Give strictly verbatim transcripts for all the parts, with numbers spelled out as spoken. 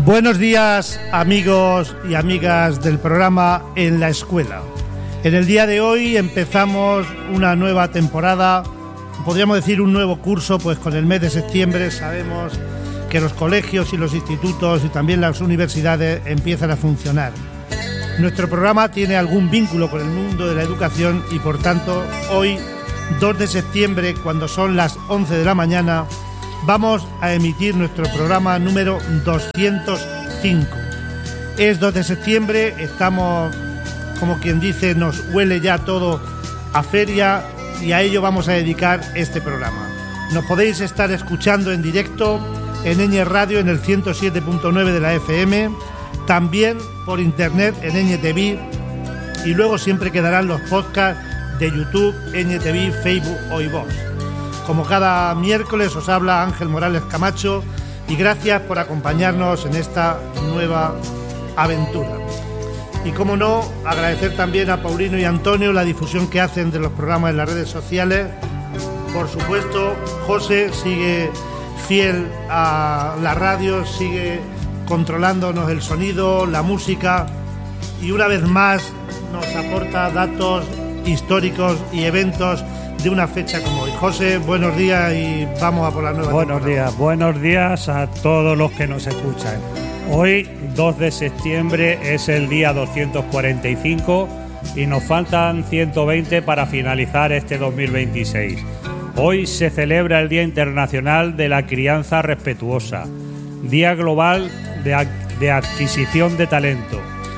Buenos días, amigos y amigas del programa En la Escuela. En el día de hoy empezamos una nueva temporada, podríamos decir un nuevo curso, pues con el mes de septiembre sabemos que los colegios y los institutos y también las universidades empiezan a funcionar. Nuestro programa tiene algún vínculo con el mundo de la educación y por tanto hoy, dos de septiembre, cuando son las once de la mañana, vamos a emitir nuestro programa número doscientos cinco. Es dos de septiembre, estamos, como quien dice, nos huele ya todo a feria y a ello vamos a dedicar este programa. Nos podéis estar escuchando en directo en Eñe Radio en el ciento siete punto nueve de la F M, también por internet en Eñe T V y luego siempre quedarán los podcasts de YouTube, Eñe T V, Facebook o iVoox. Como cada miércoles os habla Ángel Morales Camacho y gracias por acompañarnos en esta nueva aventura. Y como no, agradecer también a Paulino y Antonio la difusión que hacen de los programas en las redes sociales. Por supuesto, José sigue fiel a la radio, sigue controlándonos el sonido, la música y una vez más nos aporta datos históricos y eventos de una fecha como hoy. José, buenos días y vamos a por la nueva Buenos temporada. días, buenos días a todos los que nos escuchan. Hoy, dos de septiembre, es el día doscientos cuarenta y cinco y nos faltan ciento veinte para finalizar este dos mil veintiséis. Hoy se celebra el Día Internacional de la Crianza Respetuosa, Día Global de, de Adquisición de Talento.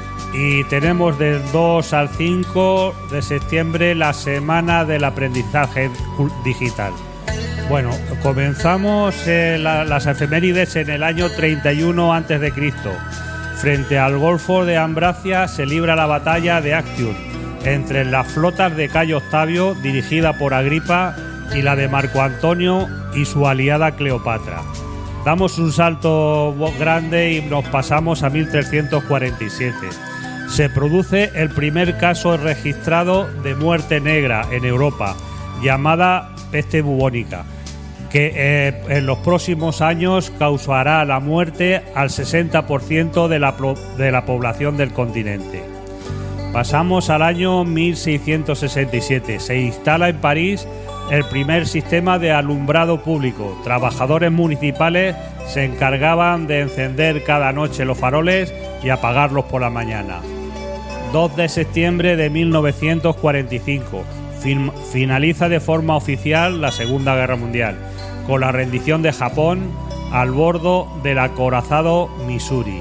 Y tenemos del dos al cinco de septiembre la Semana del Aprendizaje Digital. Bueno, comenzamos eh, la, las efemérides en el año treinta y uno antes de Cristo. Frente al Golfo de Ambracia se libra la batalla de Actium entre las flotas de Cayo Octavio, dirigida por Agripa, y la de Marco Antonio y su aliada Cleopatra. Damos un salto grande y nos pasamos a mil trescientos cuarenta y siete. Se produce el primer caso registrado de muerte negra en Europa, llamada peste bubónica, que eh, en los próximos años causará la muerte al sesenta por ciento de la, de la población del continente. Pasamos al año mil seiscientos sesenta y siete. Se instala en París el primer sistema de alumbrado público. Trabajadores municipales se encargaban de encender cada noche los faroles y apagarlos por la mañana. dos de septiembre de mil novecientos cuarenta y cinco. Fin- finaliza de forma oficial la Segunda Guerra Mundial, con la rendición de Japón al bordo del acorazado Missouri.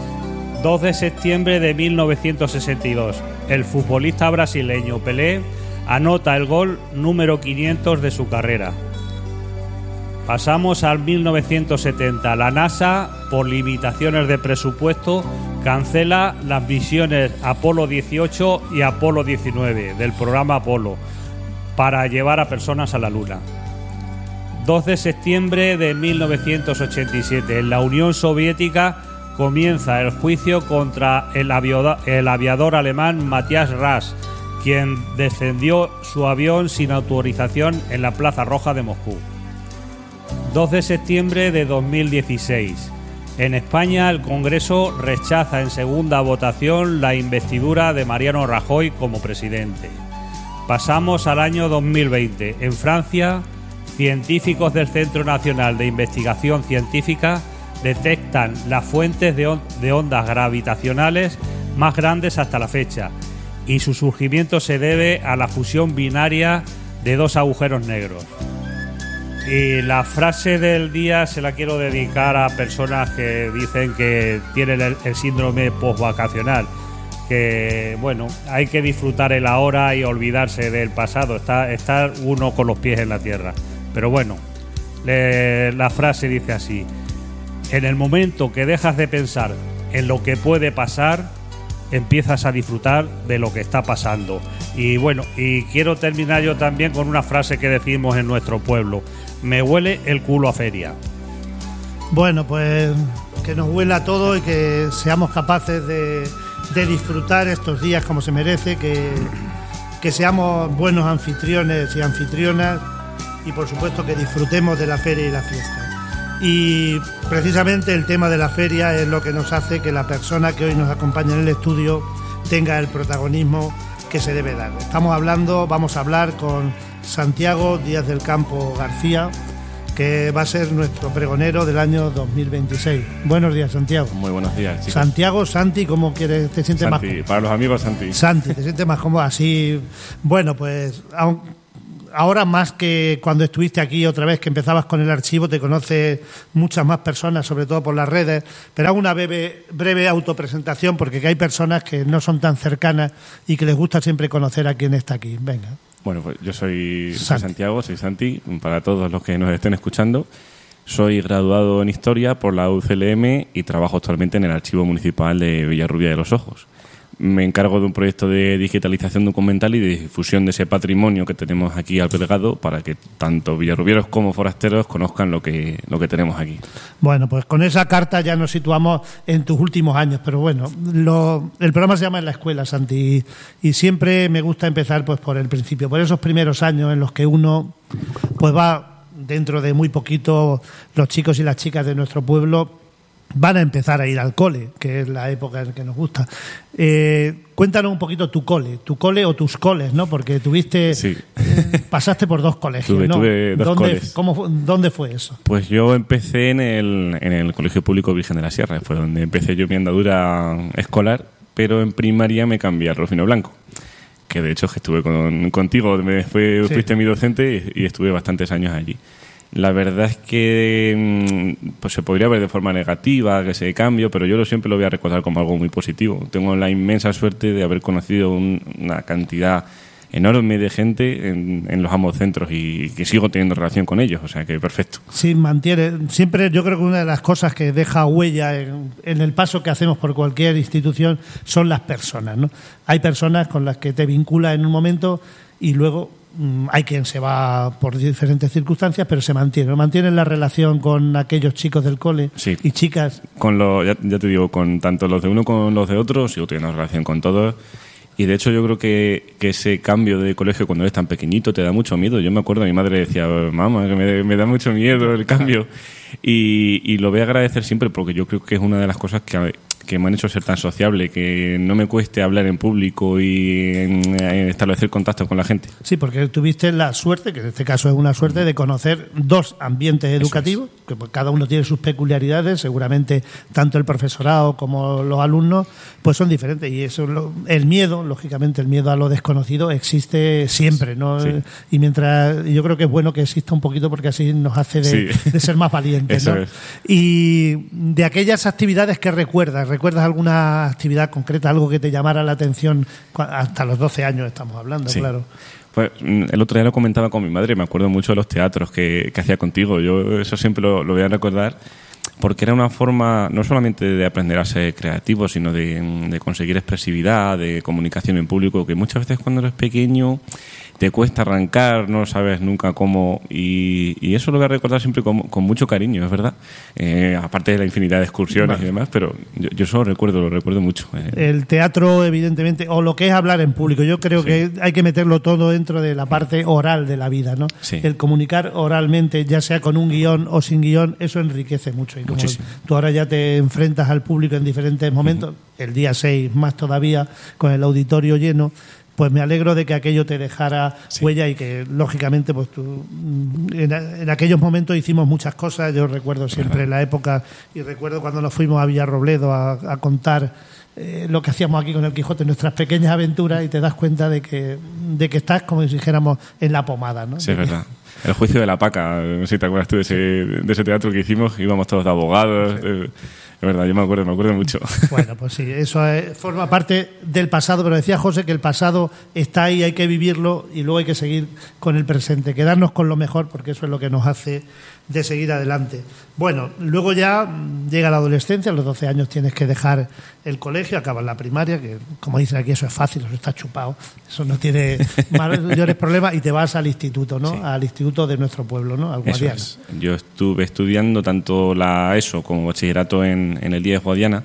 dos de septiembre de mil novecientos sesenta y dos. El futbolista brasileño Pelé anota el gol número quinientos de su carrera. Pasamos al mil novecientos setenta. La NASA, por limitaciones de presupuesto, cancela las misiones Apolo dieciocho y Apolo diecinueve del programa Apolo para llevar a personas a la Luna. dos de septiembre de mil novecientos ochenta y siete. En la Unión Soviética comienza el juicio contra el aviador, el aviador alemán Matías Ras, quien descendió su avión sin autorización en la Plaza Roja de Moscú. dos de septiembre de dos mil dieciséis. En España, el Congreso rechaza en segunda votación la investidura de Mariano Rajoy como presidente. Pasamos al año dos mil veinte. En Francia, científicos del Centro Nacional de Investigación Científica detectan las fuentes de, on- de ondas gravitacionales más grandes hasta la fecha, y su surgimiento se debe a la fusión binaria de dos agujeros negros. Y la frase del día se la quiero dedicar a personas que dicen que tienen el, el síndrome postvacacional, que bueno, hay que disfrutar el ahora y olvidarse del pasado, está, estar uno con los pies en la tierra. Pero bueno, le, la frase dice así: en el momento que dejas de pensar en lo que puede pasar, empiezas a disfrutar de lo que está pasando. Y bueno, y quiero terminar yo también con una frase que decimos en nuestro pueblo: me huele el culo a feria. Bueno, pues que nos huela todo y que seamos capaces de, de disfrutar estos días como se merece, que, que seamos buenos anfitriones y anfitrionas y por supuesto que disfrutemos de la feria y la fiesta. Y precisamente el tema de la feria es lo que nos hace que la persona que hoy nos acompaña en el estudio tenga el protagonismo que se debe dar. Estamos hablando, vamos a hablar con Santiago Díaz del Campo García, que va a ser nuestro pregonero del año dos mil veintiséis. Buenos días, Santiago. Muy buenos días, chicos. Santiago, Santi, ¿cómo quieres? ¿Te sientes Santi, más? para los amigos, Santi. Santi, ¿te sientes más cómodo? Así, bueno, pues ahora más que cuando estuviste aquí otra vez, que empezabas con el archivo, te conoce muchas más personas, sobre todo por las redes, pero hago una breve, breve autopresentación porque hay personas que no son tan cercanas y que les gusta siempre conocer a quién está aquí. Venga. Bueno, pues yo soy, soy Santiago, soy Santi, para todos los que nos estén escuchando. Soy graduado en Historia por la U C L M y trabajo actualmente en el Archivo Municipal de Villarrubia de los Ojos. Me encargo de un proyecto de digitalización documental y de difusión de ese patrimonio que tenemos aquí albergado para que tanto villarrubieros como forasteros conozcan lo que, lo que tenemos aquí. Bueno, pues con esa carta ya nos situamos en tus últimos años, pero bueno, lo, el programa se llama En la Escuela, Santi, y, y siempre me gusta empezar pues por el principio, por esos primeros años en los que uno pues va, dentro de muy poquito, los chicos y las chicas de nuestro pueblo van a empezar a ir al cole, que es la época en que nos gusta. Eh, cuéntanos un poquito tu cole, tu cole o tus coles, ¿no? Porque tuviste, sí. eh, pasaste por dos colegios, tuve, ¿no? Tuve dos ¿Dónde, coles. ¿cómo, ¿Dónde fue eso? Pues yo empecé en el, en el Colegio Público Virgen de la Sierra, fue donde empecé yo mi andadura escolar, pero en primaria me cambié al Rufino Blanco, que de hecho que estuve con, contigo, me fue, sí. fuiste mi docente y, y estuve bastantes años allí. La verdad es que pues se podría ver de forma negativa que ese cambio, pero yo lo, siempre lo voy a recordar como algo muy positivo. Tengo la inmensa suerte de haber conocido un, una cantidad enorme de gente en, en los ambos centros y que sigo teniendo relación con ellos, o sea que perfecto. Sí, mantiene. Siempre yo creo que una de las cosas que deja huella en, en el paso que hacemos por cualquier institución son las personas, ¿no? Hay personas con las que te vinculas en un momento y luego hay quien se va por diferentes circunstancias, pero se mantiene. Mantienen la relación con aquellos chicos del cole sí. y chicas. Con lo, ya, ya te digo, con tanto los de uno como los de otros, sigo teniendo relación con todos. Y de hecho yo creo que, que ese cambio de colegio cuando eres tan pequeñito te da mucho miedo. Yo me acuerdo, mi madre decía, mamá, que me, me da mucho miedo el cambio. Y, y lo voy a agradecer siempre porque yo creo que es una de las cosas que, que me han hecho ser tan sociable, que no me cueste hablar en público y en, en establecer contacto con la gente. Sí, porque tuviste la suerte, que en este caso es una suerte, de conocer dos ambientes educativos, es. que pues cada uno tiene sus peculiaridades, seguramente tanto el profesorado como los alumnos pues son diferentes y eso lo, el miedo, lógicamente el miedo a lo desconocido existe siempre, ¿no? Sí. Y mientras yo creo que es bueno que exista un poquito porque así nos hace de, sí. de ser más valientes, ¿no? Es. Y de aquellas actividades que recuerdas, ¿recuerdas alguna actividad concreta, algo que te llamara la atención? Hasta los doce años estamos hablando, sí. claro. Pues el otro día lo comentaba con mi madre, me acuerdo mucho de los teatros que, que hacía contigo, yo eso siempre lo, lo voy a recordar, porque era una forma no solamente de aprender a ser creativo, sino de, de conseguir expresividad, de comunicación en público, que muchas veces cuando eres pequeño te cuesta arrancar, no sabes nunca cómo, y, y eso lo voy a recordar siempre con, con mucho cariño, es verdad, eh, aparte de la infinidad de excursiones vale. y demás, pero yo, yo eso lo recuerdo, lo recuerdo mucho. Eh. El teatro, evidentemente, o lo que es hablar en público, yo creo sí. que hay que meterlo todo dentro de la parte oral de la vida, ¿no? Sí. El comunicar oralmente, ya sea con un guión o sin guión, eso enriquece mucho. Y como Muchísimo. Tú ahora ya te enfrentas al público en diferentes momentos, uh-huh. el día seis más todavía, con el auditorio lleno, pues me alegro de que aquello te dejara sí. huella y que, lógicamente, pues tú en, en aquellos momentos hicimos muchas cosas. Yo recuerdo siempre la época y recuerdo cuando nos fuimos a Villarrobledo a, a contar eh, lo que hacíamos aquí con el Quijote, nuestras pequeñas aventuras, y te das cuenta de que de que estás, como si dijéramos, en la pomada, ¿no? Sí, es verdad. El juicio de la Paca, no sé si te acuerdas tú de ese, de ese teatro que hicimos, íbamos todos de abogados. Sí. Eh, Es verdad, yo me acuerdo, me acuerdo mucho. Bueno, pues sí, eso es, forma parte del pasado, pero decía José que el pasado está ahí, hay que vivirlo y luego hay que seguir con el presente, quedarnos con lo mejor porque eso es lo que nos hace de seguir adelante. Bueno, luego ya llega la adolescencia, a los doce años tienes que dejar el colegio, acabas la primaria, que como dicen aquí eso es fácil, eso está chupado, eso no tiene mayores problemas, y te vas al instituto, ¿no? Sí. Al instituto de nuestro pueblo, ¿no? Al Guadiana. Eso es. Yo estuve estudiando tanto la ESO como bachillerato en, en el I E S Guadiana.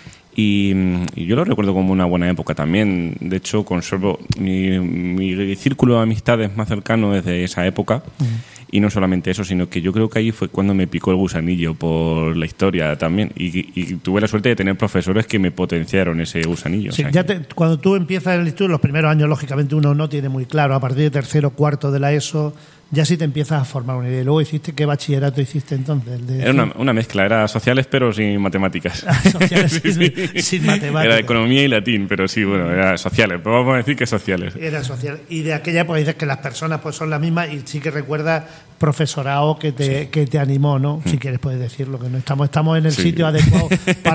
Y, y yo lo recuerdo como una buena época también. De hecho, conservo mi, mi círculo de amistades más cercano desde esa época. Uh-huh. Y no solamente eso, sino que yo creo que ahí fue cuando me picó el gusanillo por la historia también. Y, y tuve la suerte de tener profesores que me potenciaron ese gusanillo. Sí, o sea, ya que... te, cuando tú empiezas el instituto, los primeros años, lógicamente, uno no tiene muy claro. A partir de tercero, cuarto de la ESO, ya sí te empiezas a formar una idea. Y luego hiciste, ¿qué bachillerato hiciste entonces? El de... Era una, una mezcla, era sociales pero sin matemáticas. Sociales sí, sin, sí. sin matemáticas. Era economía y latín, pero sí, bueno, era sociales. Pero vamos a decir que sociales. Era social. Y de aquella época dices que las personas pues son las mismas y sí que recuerdas profesorado que te, sí. que te animó, ¿no? Mm. Si quieres puedes decirlo, que no estamos, estamos en el sí. sitio adecuado para